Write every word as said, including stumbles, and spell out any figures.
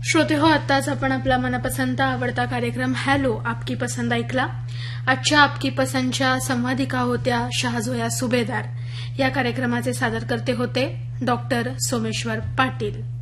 श्रोते हो, आत्ताच आपण आपला मनपसंत आवडता कार्यक्रम हॅलो आपकी पसंद ऐकला। आजच्या आपकी पसंदच्या संवादिका होत्या शहाजोया सुभेदार। या कार्यक्रमाचे सादरकर्ते होते डॉक्टर सोमेश्वर पाटील।